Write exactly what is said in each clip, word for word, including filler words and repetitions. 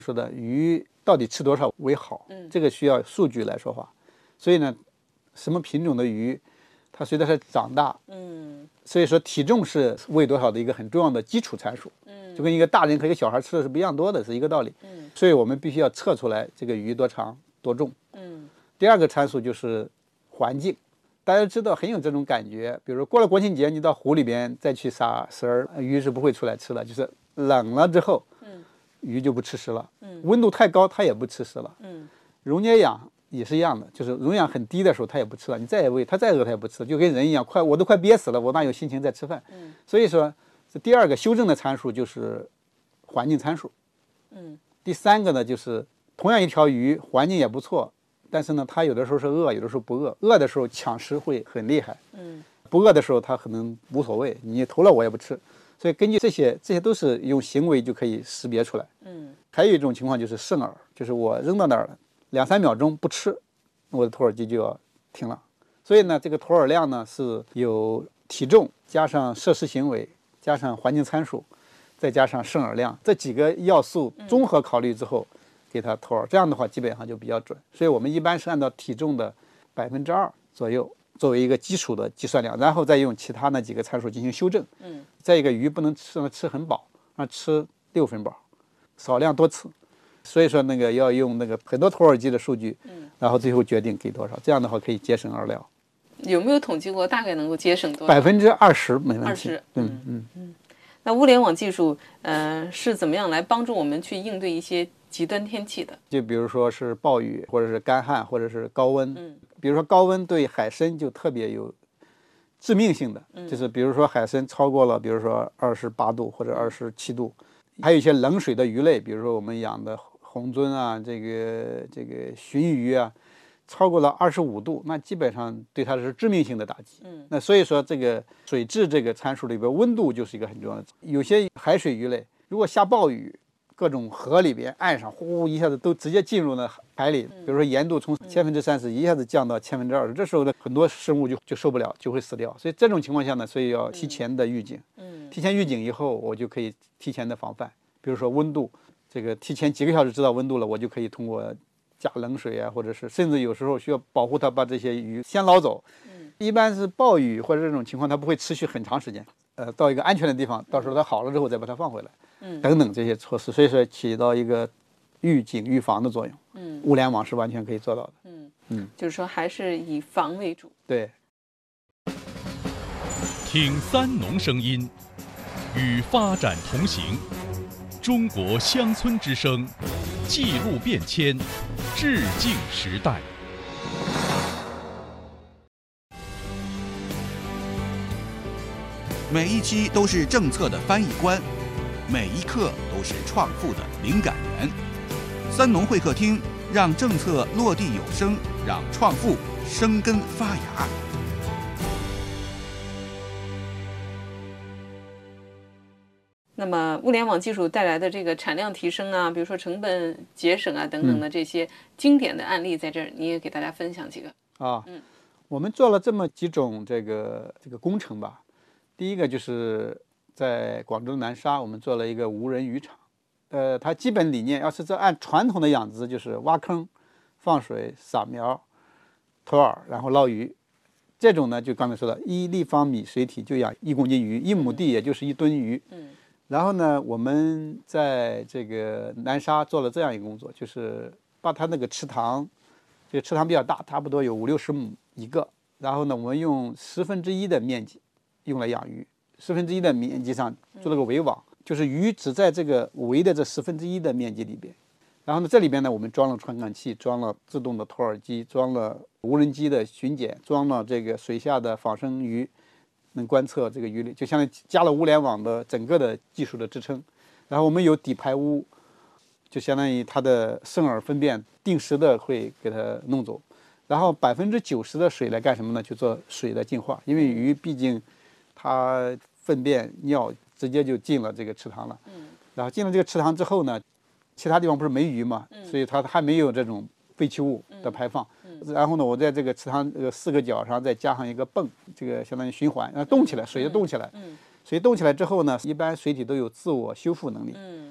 说的鱼到底吃多少为好， 嗯， 这个需要数据来说话。所以呢，什么品种的鱼，它随着它长大， 嗯， 所以说体重是喂多少的一个很重要的基础参数。 嗯， 就跟一个大人和一个小孩吃的是不一样多的，是一个道理。 嗯， 所以我们必须要测出来这个鱼多长多重。 嗯， 第二个参数就是环境。大家知道很有这种感觉，比如说过了国庆节，你到湖里边再去撒食儿，鱼是不会出来吃的。就是冷了之后， 嗯， 鱼就不吃食了。 嗯， 温度太高，它也不吃食了。 嗯， 溶解氧也是一样的，就是溶氧很低的时候，它也不吃了。你再喂它再饿，它也不吃，就跟人一样，快我都快憋死了，我哪有心情再吃饭？ 嗯， 所以说，这第二个修正的参数就是环境参数。 嗯， 第三个呢，就是同样一条鱼，环境也不错。但是呢，它有的时候是饿，有的时候不饿。饿的时候抢食会很厉害， 嗯， 不饿的时候它可能无所谓，你投了我也不吃。所以根据这些，这些都是用行为就可以识别出来。 嗯， 还有一种情况就是剩饵，就是我扔到那儿了，两三秒钟不吃，我的拖饵机就要停了。所以呢，这个拖饵量呢是有体重加上摄食行为加上环境参数，再加上剩饵量这几个要素综合考虑之后。嗯，给它拖饵，这样的话基本上就比较准。所以我们一般是按照体重的百分之二左右作为一个基础的计算量，然后再用其他那几个参数进行修正。 嗯， 再一个鱼不能吃让它吃很饱，让它吃六分饱，少量多次。所以说那个要用那个很多拖饵机的数据，嗯，然后最后决定给多少，这样的话可以节省饵料。 有没有统计过大概能够节省多少？ 百分之二十没问题。 二十， 嗯嗯嗯嗯。那物联网技术，呃，是怎么样来帮助我们去应对一些极端天气的？ 就比如说是暴雨，或者是干旱，或者是高温。 嗯， 比如说高温对海参就特别有致命性的，嗯、就是比如说海参超过了，比如说二十八度或者二十七度，还有一些冷水的鱼类，比如说我们养的红鳟啊，这个这个鲟鱼啊，超过了二十五度，那基本上对它是致命性的打击。 嗯， 那所以说这个水质这个参数里边，温度就是一个很重要的。有些海水鱼类，如果下暴雨，各种河里边、岸上，呼呼一下子都直接进入了海里。比如说盐度从千分之三十一下子降到千分之二十，这时候呢，很多生物就就受不了，就会死掉。所以这种情况下呢，所以要提前的预警。嗯，提前预警以后，我就可以提前的防范。比如说温度，这个提前几个小时知道温度了，我就可以通过加冷水啊，或者是甚至有时候需要保护它，把这些鱼先捞走。嗯，一般是暴雨或者这种情况，它不会持续很长时间。呃，到一个安全的地方，到时候它好了之后再把它放回来。嗯，等等这些措施，所以说起到一个预警预防的作用。嗯，物联网是完全可以做到的。 嗯嗯， 就是说还是以防为主。 对。 听三农声音，与发展同行。中国乡村之声，记录变迁，致敬时代。 每一期都是政策的翻译官，每一刻都是创富的灵感源。三农会客厅，让政策落地有声，让创富生根发芽。 那么物联网技术带来的这个产量提升啊，比如说成本节省啊等等的这些经典的案例，在这儿你也给大家分享几个啊。 嗯， 我们做了这么几种这个这个工程吧。第一个就是在广州南沙，我们做了一个无人渔场。呃，它基本理念要是这按传统的养殖，就是挖坑、放水、撒苗、拖饵，然后捞鱼。这种呢，就刚才说的，一立方米水体就养一公斤鱼，一亩地也就是一吨鱼。 嗯。 然后呢，我们在这个南沙做了这样一个工作，就是把它那个池塘，这个池塘比较大，差不多有五六十亩一个。然后呢，我们用十分之一的面积用来养鱼，十分之一的面积上做了个围网，就是鱼只在这个围的这十分之一的面积里边。然后呢，这里边呢，我们装了传感器，装了自动的拖饵机，装了无人机的巡检，装了这个水下的仿生鱼，能观测这个鱼类，就相当于加了物联网的整个的技术的支撑。然后我们有底排污，就相当于它的剩饵粪便定时的会给它弄走。然后百分之九十的水来干什么呢？就做水的净化，因为鱼毕竟它粪便尿直接就进了这个池塘了。嗯。然后进了这个池塘之后呢，其他地方不是没鱼嘛，嗯、所以它还没有这种废弃物的排放。嗯嗯、然后呢，我在这个池塘这个四个角上再加上一个泵，这个相当于循环，让它动起来，水就动起来。嗯。水动起来之后呢，一般水体都有自我修复能力。嗯。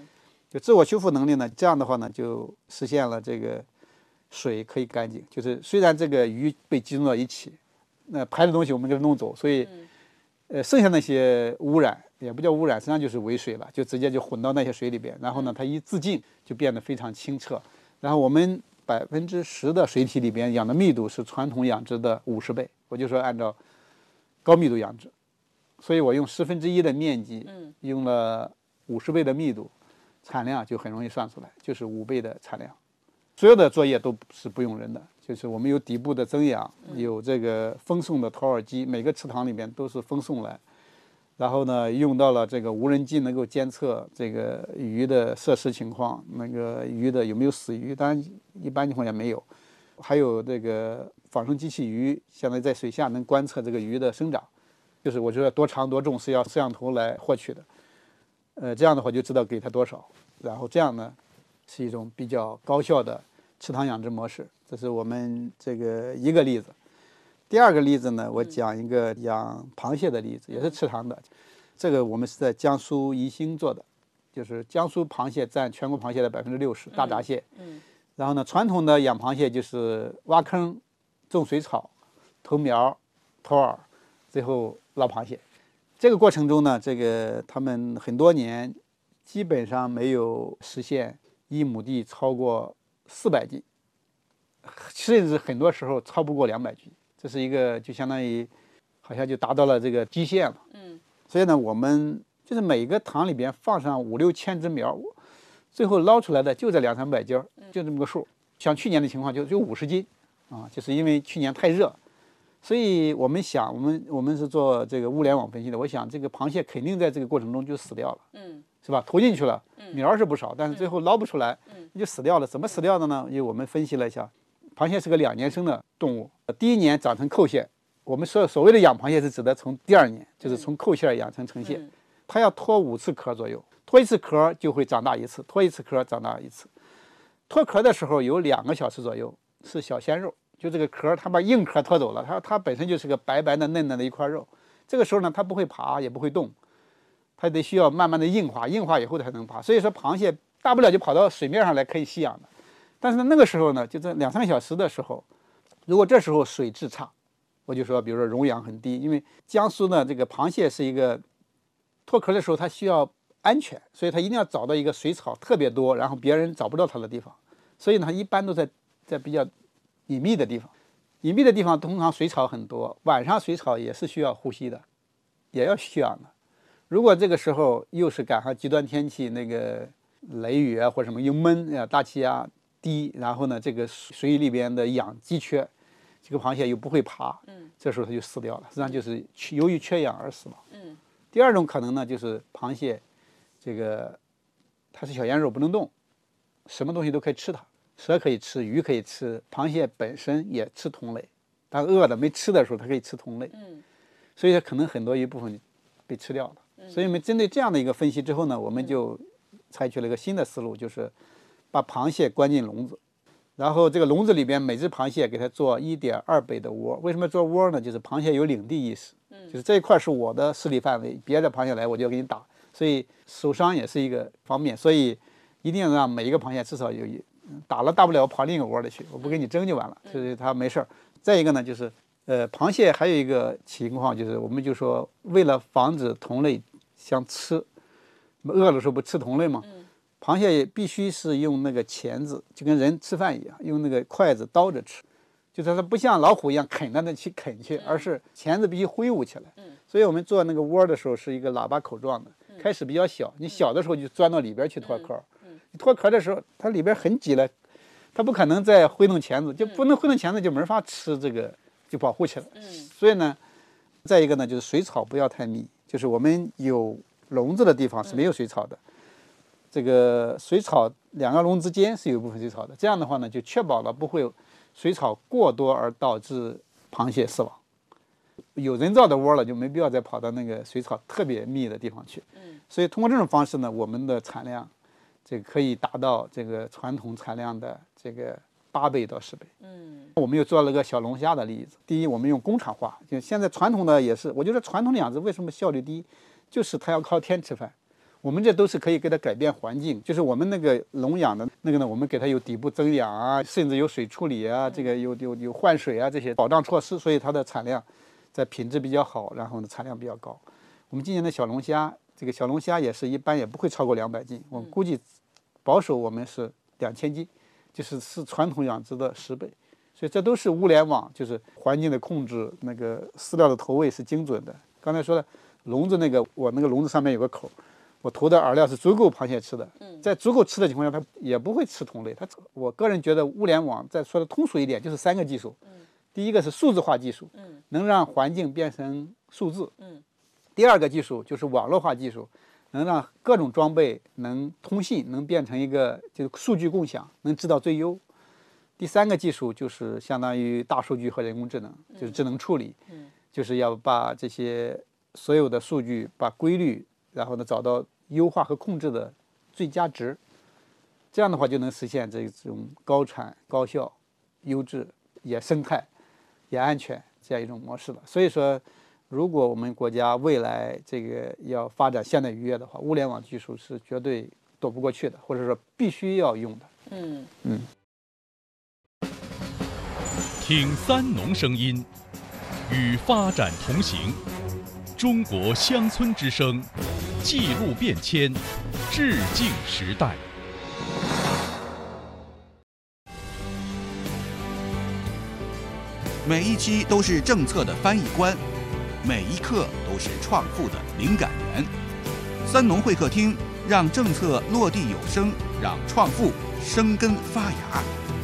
就自我修复能力呢，这样的话呢，就实现了这个水可以干净。就是虽然这个鱼被集中到一起，那排的东西我们给它弄走，所以呃剩下那些污染也不叫污染，实际上就是尾水了，就直接就混到那些水里边。然后呢，它一自净就变得非常清澈。然后我们百分之十的水体里边氧的密度是传统养殖的五十倍，我就说按照高密度养殖，所以我用十分之一的面积，用了五十倍的密度，产量就很容易算出来，就是五倍的产量。所有的作业都是不用人的，就是我们有底部的增氧，有这个风送的投饵机，每个池塘里面都是风送来。然后呢，用到了这个无人机，能够监测这个鱼的摄食情况，那个鱼的有没有死鱼，当然一般情况下没有。还有这个仿生机器鱼，相当于在水下能观测这个鱼的生长，就是我觉得多长多重是要摄像头来获取的。呃，这样的话就知道给它多少，然后这样呢是一种比较高效的池塘养殖模式。这是我们这个一个例子。第二个例子呢，我讲一个养螃蟹的例子，也是池塘的。这个我们是在江苏宜兴做的，就是江苏螃蟹占全国螃蟹的百分之六十，大闸蟹。 嗯。 然后呢，传统的养螃蟹就是挖坑、种水草、投苗、投饵，最后捞螃蟹。这个过程中呢，这个他们很多年基本上没有实现一亩地超过四百斤，甚至很多时候超不过两百斤。这是一个就相当于好像就达到了这个极限了。 嗯， 所以呢，我们就是每个塘里边放上五六千只苗，最后捞出来的就这两三百斤，就这么个数。像去年的情况就就五十斤，啊，就是因为去年太热，所以我们想，我们我们是做这个物联网分析的，我想这个螃蟹肯定在这个过程中就死掉了， 嗯， 是吧？投进去了，苗是不少，但是最后捞不出来，就死掉了。怎么死掉的呢？因为我们分析了一下。螃蟹是个两年生的动物，第一年长成扣蟹，我们说所谓的养螃蟹是指的从第二年，就是从扣蟹养成成蟹，它要脱五次壳左右，脱一次壳就会长大一次，脱一次壳长大一次。脱壳的时候有两个小时左右是小鲜肉，就这个壳它把硬壳脱走了，它它本身就是个白白的嫩嫩的一块肉，这个时候呢它不会爬也不会动，它得需要慢慢的硬化，硬化以后才能爬。所以说螃蟹大不了就跑到水面上来可以吸氧的。但是那个时候呢，就在两三个小时的时候，如果这时候水质差，我就说，比如说溶氧很低，因为江苏呢这个螃蟹是一个脱壳的时候它需要安全，所以它一定要找到一个水草特别多，然后别人找不到它的地方，所以呢它一般都在在比较隐秘的地方，隐秘的地方通常水草很多，晚上水草也是需要呼吸的，也要吸氧的。如果这个时候又是赶上极端天气，那个雷雨啊或者什么又闷啊，大气压低，然后呢，这个水里边的氧积缺，这个螃蟹又不会爬，嗯，这时候它就死掉了，实际上就是由于缺氧而死亡。 嗯， 第二种可能呢，就是螃蟹，这个它是小鲜肉不能动，什么东西都可以吃它，蛇可以吃，鱼可以吃，螃蟹本身也吃同类，当饿的没吃的时候，它可以吃同类， 嗯， 所以它可能很多一部分被吃掉了。嗯，所以我们针对这样的一个分析之后呢，我们就采取了一个新的思路，就是把螃蟹关进笼子，然后这个笼子里边每只螃蟹给它做一点二倍的窝。为什么做窝呢？就是螃蟹有领地意识，就是这一块是我的势力范围，别的螃蟹来我就要给你打，所以受伤也是一个方面，所以一定要让每一个螃蟹至少有一打了，大不了我跑另一个窝里去，我不跟你争就完了，所以它没事儿。再一个呢，就是呃，螃蟹还有一个情况就是，我们就说为了防止同类相吃，饿的时候不吃同类吗？螃蟹必须是用那个钳子，就跟人吃饭一样，用那个筷子叨着吃，就是它不像老虎一样啃着那去啃去，而是钳子必须挥舞起来。所以我们做那个窝的时候是一个喇叭口状的，开始比较小，你小的时候就钻到里边去脱壳，你脱壳的时候它里边很挤了，它不可能再挥动钳子，就不能挥动钳子就没法吃这个，就保护起来。所以呢，再一个呢就是水草不要太密，就是我们有笼子的地方是没有水草的。这个水草两个笼之间是有一部分水草的，这样的话呢，就确保了不会水草过多而导致螃蟹死亡。有人造的窝了，就没必要再跑到那个水草特别密的地方去。所以通过这种方式呢，我们的产量，这个可以达到这个传统产量的这个八倍到十倍。嗯，我们又做了个小龙虾的例子。第一，我们用工厂化，就现在传统的也是，我觉得传统的养殖为什么效率低，就是它要靠天吃饭。 我们这都是可以给它改变环境，就是我们那个笼养的那个呢，我们给它有底部增氧啊，甚至有水处理啊，这个有有有换水啊这些保障措施，所以它的产量在品质比较好，然后呢产量比较高。我们今年的小龙虾，这个小龙虾也是一般也不会超过两百斤，我们估计保守我们是两千斤，就是是传统养殖的十倍。所以这都是物联网，就是环境的控制，那个饲料的投喂是精准的。刚才说的笼子那个，我那个笼子上面有个口，我投的饵料是足够螃蟹吃的，在足够吃的情况下，它也不会吃同类。它，我个人觉得物联网再说的通俗一点，就是三个技术。第一个是数字化技术，能让环境变成数字。第二个技术就是网络化技术，能让各种装备能通信，能变成一个就是数据共享，能知道最优。第三个技术就是相当于大数据和人工智能，就是智能处理，就是要把这些所有的数据，把规律，然后呢找到优化和控制的最佳值，这样的话就能实现这种高产、高效、优质、也生态、也安全这样一种模式了。所以说，如果我们国家未来这个要发展现代渔业的话，物联网技术是绝对躲不过去的，或者说必须要用的。 嗯嗯。 听三农声音，与发展同行。中国乡村之声，记录变迁，致敬时代。 每一期都是政策的翻译官，每一刻都是创富的灵感源。三农会客厅，让政策落地有声，让创富生根发芽。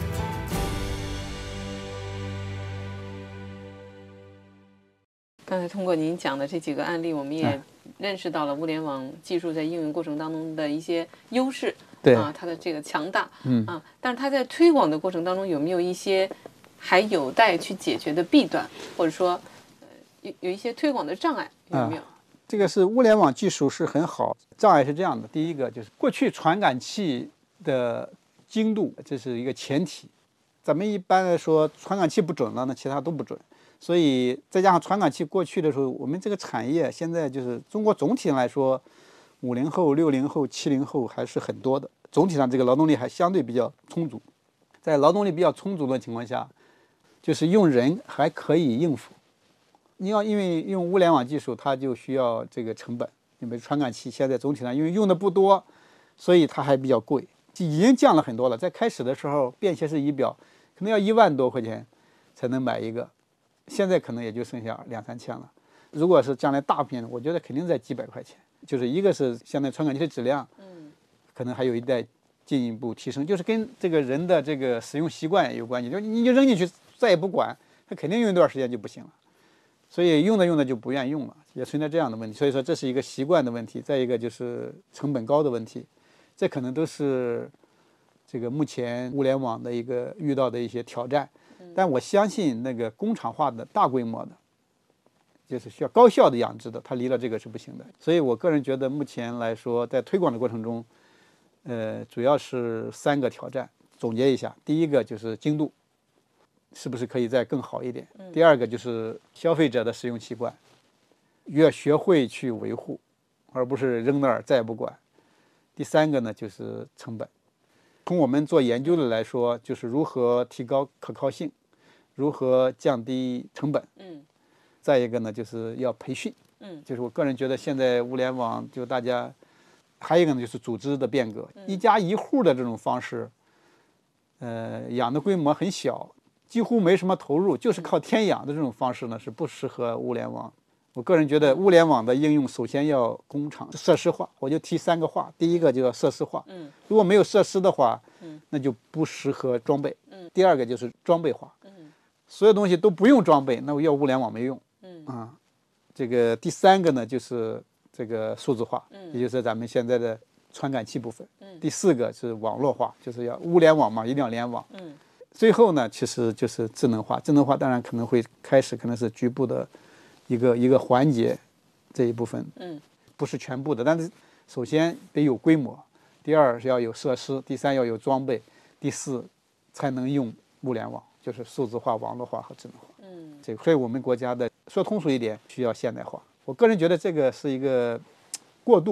刚才通过您讲的这几个案例，我们也认识到了物联网技术在应用过程当中的一些优势， 对啊，它的这个强大， 嗯啊，但是它在推广的过程当中有没有一些还有待去解决的弊端，或者说，呃，有有一些推广的障碍，有没有？ 啊这个是物联网技术是很好，障碍是这样的：第一个就是过去传感器的精度，这是一个前提。咱们一般来说，传感器不准了，那其他都不准。所以再加上传感器过去的时候，我们这个产业现在就是中国总体上来说，五零后、六零后、七零后还是很多的，总体上这个劳动力还相对比较充足。在劳动力比较充足的情况下，就是用人还可以应付。你要因为用物联网技术，它就需要这个成本，因为传感器现在总体上因为用的不多，所以它还比较贵，已经降了很多了。在开始的时候，便携式仪表可能要一万多块钱才能买一个。现在可能也就剩下两三千了。如果是将来大片，我觉得肯定在几百块钱。就是一个是现在传感器的质量，嗯，可能还有一代进一步提升，就是跟这个人的这个使用习惯有关系。就你就扔进去再也不管，它肯定用一段时间就不行了。所以用着用着就不愿用了，也存在这样的问题。所以说这是一个习惯的问题，再一个就是成本高的问题，这可能都是这个目前物联网的一个遇到的一些挑战。但我相信那个工厂化的大规模的，就是需要高效的养殖的，它离了这个是不行的。所以我个人觉得目前来说，在推广的过程中，呃，主要是三个挑战。总结一下，第一个就是精度，是不是可以再更好一点？第二个就是消费者的使用习惯，要学会去维护，而不是扔那儿再也不管。第三个呢，就是成本。从我们做研究的来说，就是如何提高可靠性，如何降低成本。嗯。再一个呢，就是要培训。嗯。就是我个人觉得，现在物联网就大家，还有一个呢，就是组织的变革。嗯。一家一户的这种方式，呃，养的规模很小，几乎没什么投入，就是靠天养的这种方式呢，是不适合物联网。我个人觉得，物联网的应用首先要工厂设施化，我就提三个化。第一个就要设施化，嗯，如果没有设施的话，嗯，那就不适合装备。嗯，第二个就是装备化，嗯，所有东西都不用装备，那我要物联网没用。嗯啊，这个第三个呢就是这个数字化，嗯，也就是咱们现在的传感器部分。嗯，第四个是网络化，就是要物联网嘛，一定要联网。嗯，最后呢，其实就是智能化。智能化当然可能会开始可能是局部的。一个一个环节，这一部分，嗯，不是全部的，但是首先得有规模，第二是要有设施，第三要有装备，第四才能用物联网，就是数字化、网络化和智能化。嗯，这个，所以我们国家的说通俗一点，需要现代化。我个人觉得这个是一个过渡，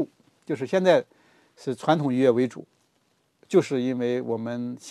就是现在是传统渔业为主，就是因为我们